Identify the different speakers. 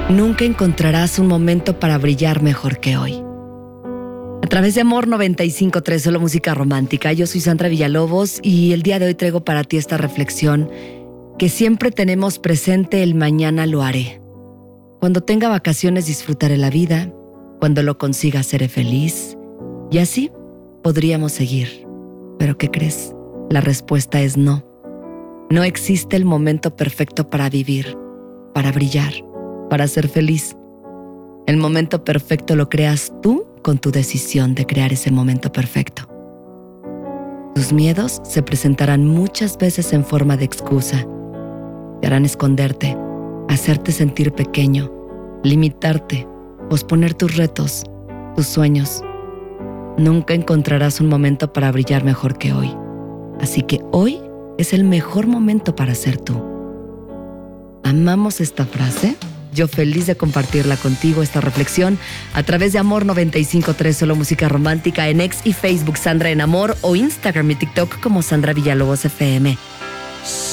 Speaker 1: Nunca encontrarás un momento para brillar mejor que hoy. A través de Amor 95.3, solo música romántica. Yo soy Sandra Villalobos y el día de hoy traigo para ti esta reflexión que siempre tenemos presente: el mañana lo haré. Cuando tenga vacaciones disfrutaré la vida, cuando lo consiga seré feliz y así podríamos seguir. ¿Pero qué crees? La respuesta es no. No existe el momento perfecto para vivir, para brillar, para ser feliz. El momento perfecto lo creas tú con tu decisión de crear ese momento perfecto. Tus miedos se presentarán muchas veces en forma de excusa. Te harán esconderte, hacerte sentir pequeño, limitarte, posponer tus retos, tus sueños. Nunca encontrarás un momento para brillar mejor que hoy. Así que hoy es el mejor momento para ser tú. ¿Amamos esta frase? Yo feliz de compartirla contigo, esta reflexión, a través de Amor 95.3, solo música romántica, en X y Facebook Sandra en Amor, o Instagram y TikTok como Sandra Villalobos FM.